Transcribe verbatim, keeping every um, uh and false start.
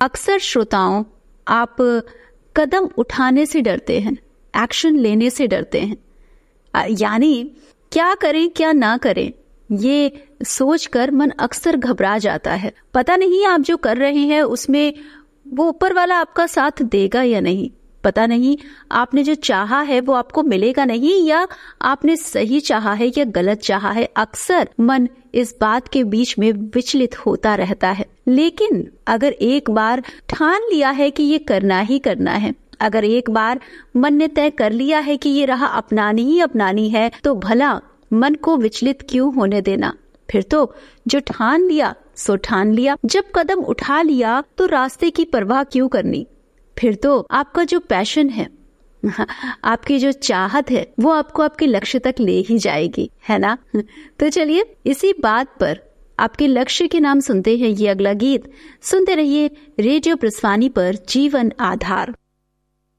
अक्सर श्रोताओं, आप कदम उठाने से डरते हैं, एक्शन लेने से डरते हैं। यानी क्या करें क्या ना करें, ये सोचकर मन अक्सर घबरा जाता है। पता नहीं आप जो कर रहे हैं उसमें वो ऊपर वाला आपका साथ देगा या नहीं। पता नहीं आपने जो चाहा है वो आपको मिलेगा नहीं, या आपने सही चाहा है या गलत चाहा है। अक्सर मन इस बात के बीच में विचलित होता रहता है। लेकिन अगर एक बार ठान लिया है कि ये करना ही करना है, अगर एक बार मन ने तय कर लिया है कि ये राह अपनानी ही अपनानी है, तो भला मन को विचलित क्यों होने देना। फिर तो जो ठान लिया सो ठान लिया। जब कदम उठा लिया तो रास्ते की परवाह क्यों करनी। फिर तो आपका जो पैशन है, आपकी जो चाहत है, वो आपको आपके लक्ष्य तक ले ही जाएगी, है ना। तो चलिए इसी बात पर आपके लक्ष्य के नाम सुनते हैं ये अगला गीत। सुनते रहिए रेडियो प्रसवानी पर जीवन आधार।